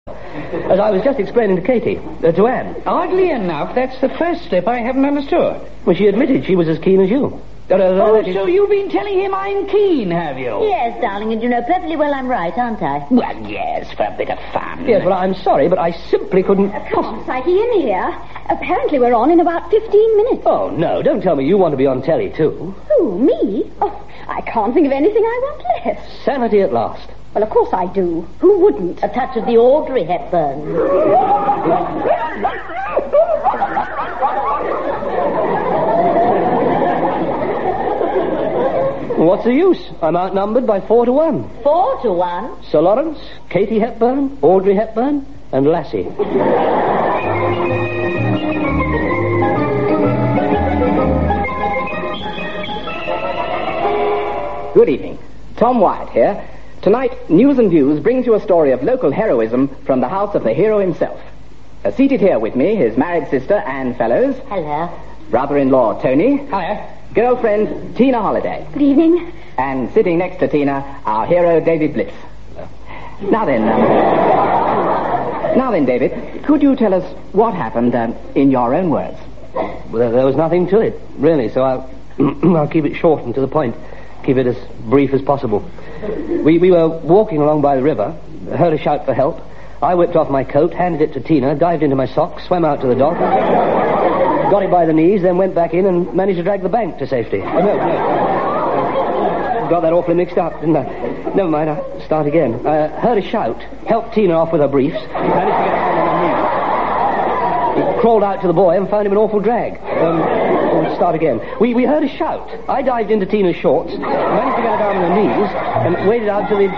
As I was just explaining to Katie, to Anne. Oddly enough, that's the first step I haven't understood. Well, she admitted she was as keen as you. So you've been telling him I'm keen, have you? Yes, darling, and you know perfectly well I'm right, aren't I? Well, yes, for a bit of fun. Yes, well, I'm sorry, but I simply couldn't... Come on, Psyche, in here. Apparently we're on in about 15 minutes. Oh, no, don't tell me you want to be on telly, too. Who, me? Oh, I can't think of anything I want less. Sanity at last. Well, of course I do. Who wouldn't? A touch of the Audrey Hepburn. What's the use? I'm outnumbered by 4-1. 4-1? Sir Lawrence, Katie Hepburn, Audrey Hepburn, and Lassie. Good evening. Tom Wyatt here. Tonight, News and Views brings you a story of local heroism from the house of the hero himself. Seated here with me, his married sister, Anne Fellows. Hello. Brother-in-law, Tony. Hiya. Girlfriend, Tina Holliday. Good evening. And sitting next to Tina, our hero, David Bliss. Now then, David, could you tell us what happened in your own words? Well, there was nothing to it, really, so I'll keep it short and to the point. Keep it as brief as possible. We were walking along by the river, heard a shout for help. I whipped off my coat, handed it to Tina, dived into my socks, swam out to the dock, got it by the knees, then went back in and managed to drag the bank to safety. Oh, no. Got that awfully mixed up, didn't I? Never mind, I'll start again. Heard a shout, helped Tina off with her briefs, managed to get her on her knees. Crawled out to the boy and found him an awful drag. Start again. We heard a shout. I dived into Tina's shorts, managed to get her down on her knees, and waded out to the...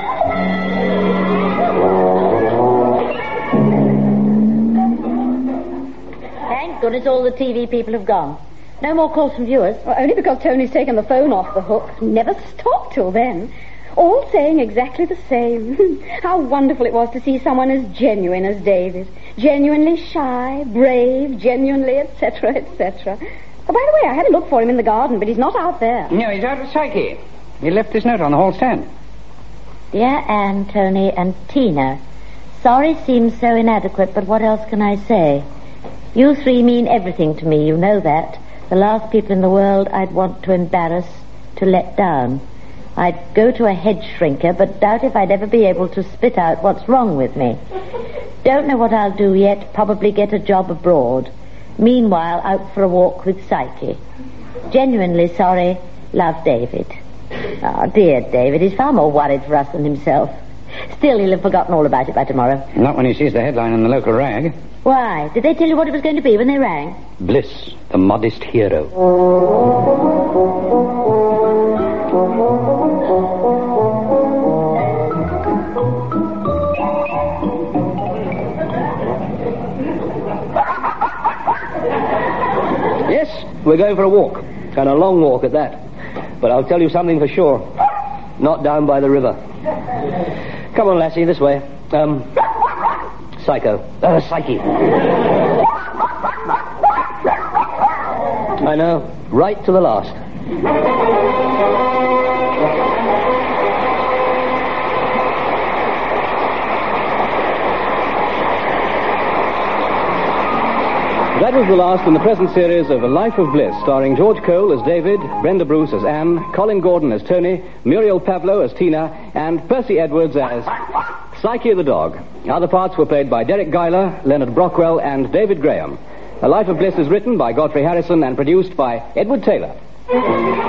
Thank goodness all the TV people have gone. No more calls from viewers. Well, only because Tony's taken the phone off the hook. Never stopped till then. All saying exactly the same. How wonderful it was to see someone as genuine as David. Genuinely shy, brave, genuinely, etc., etc. Oh, by the way, I had a look for him in the garden, but he's not out there. No, he's out with Psyche. He left this note on the hall stand. Dear Anne, Tony, and Tina, sorry seems so inadequate, but what else can I say? You three mean everything to me, you know that. The last people in the world I'd want to embarrass, to let down. I'd go to a head shrinker, but doubt if I'd ever be able to spit out what's wrong with me. Don't know what I'll do yet, probably get a job abroad. Meanwhile, out for a walk with Psyche. Genuinely sorry, love, David. Oh, dear David, he's far more worried for us than himself. Still, he'll have forgotten all about it by tomorrow. Not when he sees the headline in the local rag. Why? Did they tell you what it was going to be when they rang? Bliss, the modest hero. Yes, we're going for a walk. And a long walk at that. But I'll tell you something for sure. Not down by the river. Come on, Lassie, this way. Psyche. I know. Right to the last. That was the last in the present series of A Life of Bliss, starring George Cole as David, Brenda Bruce as Anne, Colin Gordon as Tony, Muriel Pavlo as Tina, and Percy Edwards as Psyche the dog. Other parts were played by Derek Guyler, Leonard Brockwell, and David Graham. A Life of Bliss is written by Godfrey Harrison and produced by Edward Taylor.